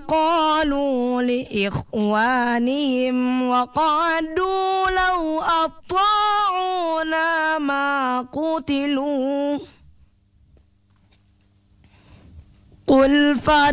قالوا لإخوانهم وقعدوا لو أطاعونا ما قتلوا قل